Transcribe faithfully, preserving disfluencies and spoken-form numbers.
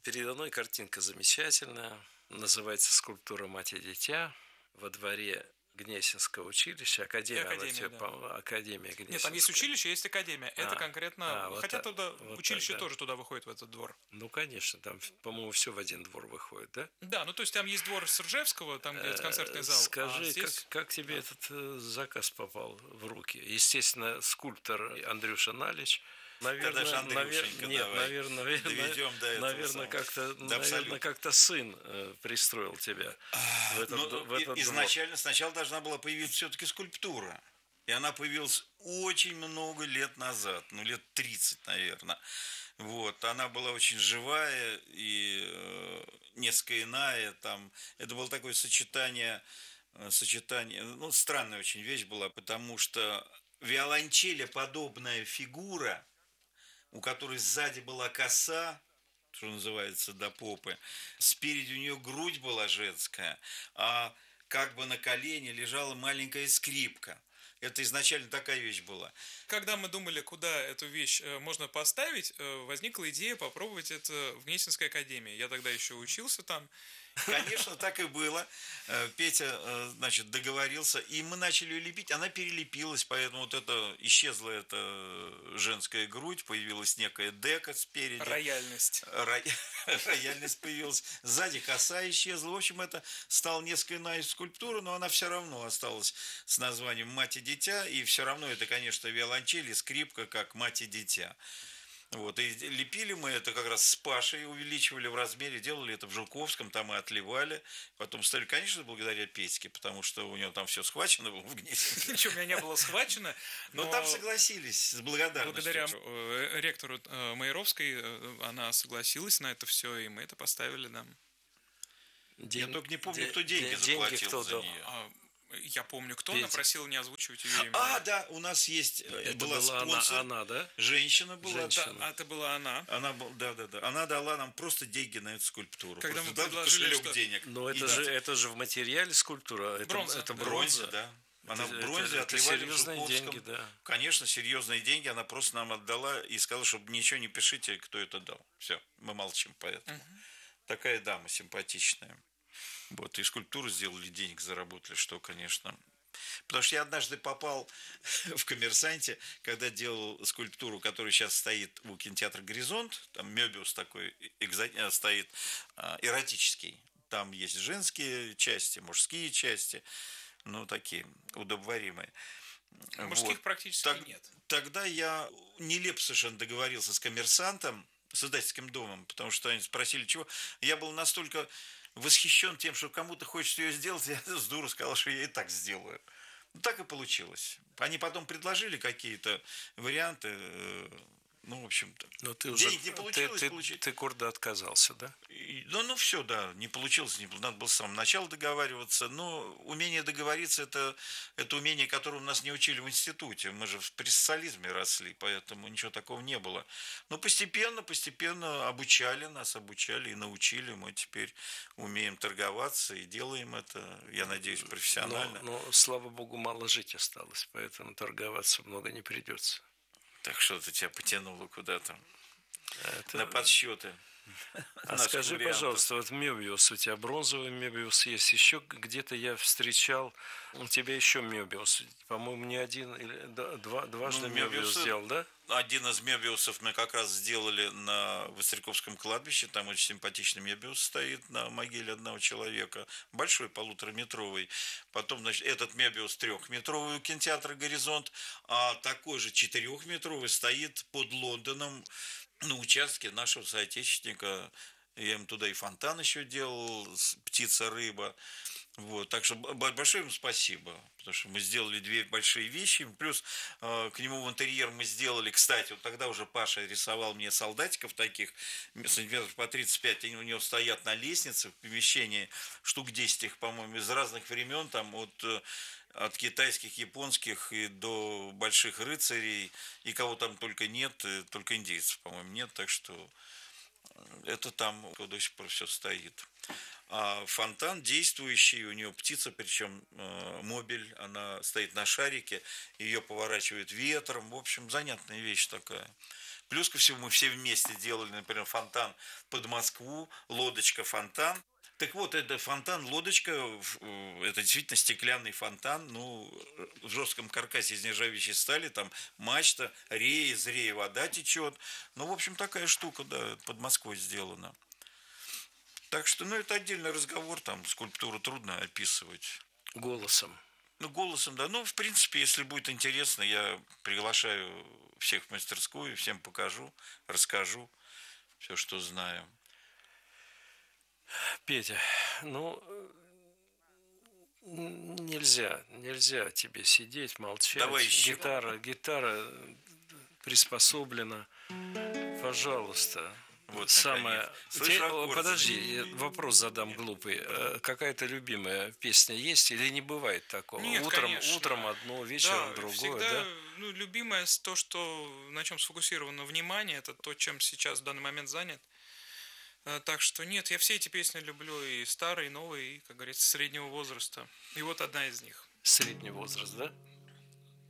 Передо мной картинка замечательная. Называется «Скульптура мать и дитя» во дворе Гнесинского училища. И Академия, она академия, тебе, да. по Академия Нет, там есть Гнесинская. училище, есть академия. Это А, конкретно... а, вот, Хотя та- туда вот училище тогда. тоже туда выходит, в этот двор. Ну, конечно, там, по-моему, все в один двор выходит, да? Да, ну то есть там есть двор с Ржевского, там где концертный Э, зал, а Скажи, как, здесь... как тебе Да. этот э, заказ попал в руки? Естественно, скульптор Андрюша Налич. Да даже Наверное, навер... Андрюшенька нет, давай наверное, наверное, доведем до этого наверное, самого, как-то, до наверное, абсолюта. как-то сын э, пристроил тебя в этот, д- Ну, в и- этот двор. изначально, сначала должна была появиться все-таки скульптура. И она появилась очень много лет назад, ну, лет тридцать, наверное. Вот, она была очень живая и э, несколько иная. Там, это было такое сочетание, э, сочетание, ну, странная очень вещь была, потому что виолончелеподобная фигура, у которой сзади была коса, что называется, до попы. Спереди у нее грудь была женская, а как бы на колене лежала маленькая скрипка. Это изначально такая вещь была. Когда мы думали, куда эту вещь э, можно поставить, э, возникла идея попробовать это в Гнесинской академии. Я тогда еще учился там. Конечно, так и было. Э, Петя, э, значит, договорился, и мы начали ее лепить. Она перелепилась, поэтому вот это исчезла эта женская грудь, появилась некая дека спереди. Рояльность. Ро- Рояльность появилась. Сзади коса исчезла. В общем, это стала несколько иная скульптура, но она все равно осталась с названием «Мать и дитя». И все равно это, конечно, виолончель и скрипка, как «Мать и дитя». Вот, и лепили мы это как раз с Пашей, увеличивали в размере, делали это в Жуковском, там и отливали. Потом стали, конечно, благодаря Петьке, потому что у него там все схвачено было в Гнесинке. Ничего у меня не было схвачено. Но Но там согласились с благодарностью. благодаря э, ректору э, Майровской э, она согласилась на это все, и мы это поставили, да. Я только не помню, де- кто деньги де- деньги заплатил кто за дал? нее. А, Я помню, кто Петя. она просила не озвучивать ее имя. А, да, у нас есть, э, Это была была она, спонсор, она, да? женщина была. Женщина. Да, это была она. Она, был- да, да, да. Она дала нам просто деньги на эту скульптуру. Когда просто мы дала предложили, кошелек что- денег. Но И это да, же, это же в материале скульптура. Это, Бронза. это Да. бронза. бронзе, да. Она Это- в бронзе, это- это отливали в серьезные Жуковском. деньги, да. Конечно, серьезные деньги. Она просто нам отдала и сказала, чтобы ничего не пишите, кто это дал. Все, мы молчим поэтому. Такая дама симпатичная. Вот, и скульптуру сделали, денег заработали, что, конечно. Потому что я однажды попал в «Коммерсанте», когда делал скульптуру, которая сейчас стоит у кинотеатра «Горизонт». Там Мёбиус такой экзо- стоит, а, эротический. Там есть женские части, мужские части, ну, такие удобоваримые. Мужских Вот. практически Так- нет. Тогда я нелепо совершенно договорился с «Коммерсантом», с издательским домом, потому что они спросили, чего. Я был настолько восхищен тем, что кому-то хочется ее сделать, я с дуру сказал, что я и так сделаю. Ну, так и получилось. Они потом предложили какие-то варианты, э, ну, в общем-то. Но ты уже Денег не ты, получилось ты, получить. ты гордо отказался, да? И- Ну, ну все, да, не получилось, не, надо было с самого начала договариваться. Но умение договориться это, это умение, которое нас не учили в институте. Мы же при социализме росли, поэтому ничего такого не было. Но постепенно, постепенно обучали нас, обучали и научили. Мы теперь умеем торговаться и делаем это, я надеюсь, Но, профессионально. но, слава богу, мало жить осталось, поэтому торговаться много не придется. Так что-то тебя потянуло куда-то Это- на подсчеты. А наших скажи, вариантов. пожалуйста, вот Мёбиус, у тебя бронзовый Мёбиус есть, еще где-то я встречал, у тебя еще Мёбиус, по-моему, не один или д- два, дважды Ну, Мёбиус Мёбиусы- сделал, да? Один из мебиусов мы как раз сделали на Востряковском кладбище. Там очень симпатичный мебиус стоит на могиле одного человека. Большой, полутораметровый. Потом, значит, этот мебиус трехметровый у кинотеатра «Горизонт». А такой же четырехметровый стоит под Лондоном на участке нашего соотечественника. Я им туда и фонтан еще делал, птица, рыба. Вот, так что большое им спасибо, потому что мы сделали две большие вещи, плюс э, к нему в интерьер мы сделали, кстати, вот тогда уже Паша рисовал мне солдатиков таких, сантиметров по тридцать пять, они у него стоят на лестнице в помещении, штук десять их, по-моему, из разных времен, там от, от китайских, японских и до больших рыцарей, и кого там только нет, только индейцев, по-моему, нет, так что это там до сих пор все стоит. А фонтан действующий, у него птица, причем э, мобиль, она стоит на шарике, ее поворачивает ветром. В общем, занятная вещь такая. Плюс ко всему мы все вместе делали, например, фонтан под Москву, лодочка, фонтан. Так вот, это фонтан, лодочка, это действительно стеклянный фонтан, ну, в жестком каркасе из нержавеющей стали, там мачта, рея, из реи вода течет. Ну, в общем, такая штука, да, под Москвой сделана. Так что, ну, это отдельный разговор, там, скульптуру трудно описывать. Голосом. Ну, голосом, да. Ну, в принципе, если будет интересно, я приглашаю всех в мастерскую, всем покажу, расскажу все, что знаю. Петя, ну, нельзя, нельзя тебе сидеть, молчать. Давай еще. Гитара, гитара приспособлена. Пожалуйста. Вот, самое... Слышу, Те... аккорд. Подожди, я вопрос задам глупый. Какая-то любимая песня есть или не бывает такого? Нет, утром, конечно. утром одно, вечером да, другое, всегда, да? Ну, любимое то, что на чем сфокусировано внимание, это то, чем сейчас в данный момент занят. Так что нет, я все эти песни люблю, и старые, и новые, и, как говорится, среднего возраста. И вот одна из них. Средний возраст, да?